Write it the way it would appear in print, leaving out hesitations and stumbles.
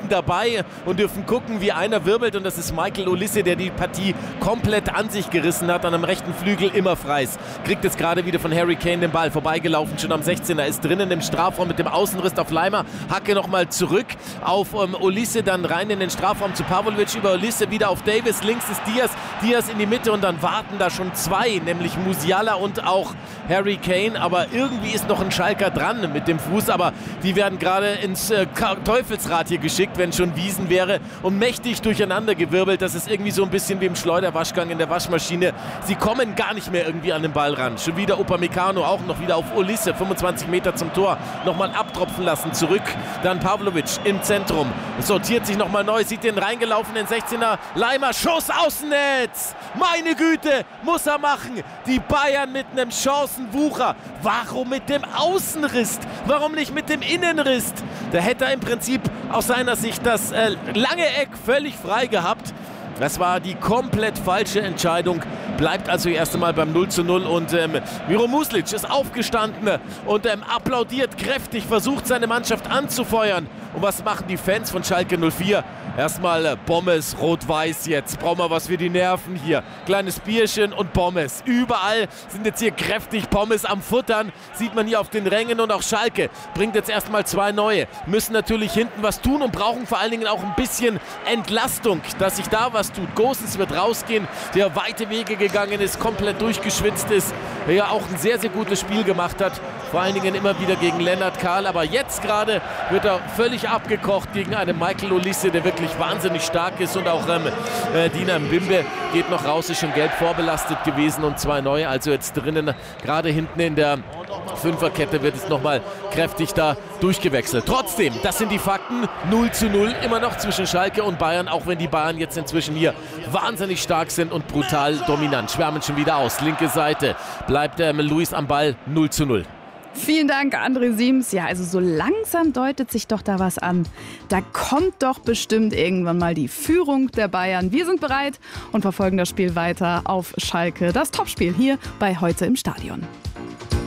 dabei und dürfen gucken, wie einer wirbelt. Und das ist Michael Olise, der die Partie komplett an sich gerissen hat. An dem rechten Flügel immer Freis. Kriegt jetzt gerade wieder von Harry Kane den Ball. Vorbeigelaufen, schon am 16er. Ist drinnen im Strafraum mit dem Außenriss auf Leimer. Hacke nochmal zurück auf Olise, dann rein in den Strafraum zu Pavlovic. Über Olise wieder auf Davis. Links ist Diaz. Diaz in die Mitte und dann warten da schon zwei, nämlich Musiala und auch Harry Kane. Aber irgendwie ist noch ein Schalker dran mit dem Fuß. Aber die werden gerade ins Teufelsrad hier geschickt, wenn schon Wiesen wäre. Und mächtig durcheinandergewirbelt. Das ist irgendwie so ein bisschen wie im Schleuderwaschgang in der Waschmaschine. Sie kommen gar nicht mehr irgendwie an den Ball ran. Schon wieder Upamecano, auch noch wieder auf Olise. 25 Meter zum Tor. Nochmal abtropfen lassen. Zurück. Dann Pavlovic im Zentrum. Sortiert sich nochmal neu. Sieht den reingelaufenen 16er. Leimer, Schuss, Außennetz. Meine Güte, muss er machen. Die Bayern mit einem Chancenwucher. Warum mit dem Außenriss? Warum nicht mit dem Innenriss? Da hätte er im Prinzip aus seiner Sicht das lange Eck völlig frei gehabt. Das war die komplett falsche Entscheidung. Bleibt also erst einmal beim 0:0 und Miro Muslic ist aufgestanden und applaudiert kräftig, versucht seine Mannschaft anzufeuern. Und was machen die Fans von Schalke 04? Erstmal Pommes, rot-weiß jetzt. Brauchen wir was für die Nerven hier. Kleines Bierchen und Pommes. Überall sind jetzt hier kräftig Pommes am Futtern. Sieht man hier auf den Rängen und auch Schalke bringt jetzt erstmal zwei neue. Müssen natürlich hinten was tun und brauchen vor allen Dingen auch ein bisschen Entlastung, dass sich da was tut. Gosens wird rausgehen, der weite Wege gegangen ist, komplett durchgeschwitzt ist, der ja auch ein sehr, sehr gutes Spiel gemacht hat. Vor allen Dingen immer wieder gegen Lennart Kahl. Aber jetzt gerade wird er völlig abgekocht gegen einen Michael Olise, der wirklich wahnsinnig stark ist. Und auch Dina Mbimbe geht noch raus, ist schon gelb vorbelastet gewesen und zwei neue. Also jetzt drinnen, gerade hinten in der Fünferkette wird es nochmal kräftig da durchgewechselt. Trotzdem, das sind die Fakten. 0:0 immer noch zwischen Schalke und Bayern, auch wenn die Bayern jetzt inzwischen hier wahnsinnig stark sind und brutal dominant. Schwärmen schon wieder aus. Linke Seite bleibt Luis am Ball. 0:0. Vielen Dank, André Siems. Ja, also so langsam deutet sich doch da was an. Da kommt doch bestimmt irgendwann mal die Führung der Bayern. Wir sind bereit und verfolgen das Spiel weiter auf Schalke. Das Topspiel hier bei Heute im Stadion.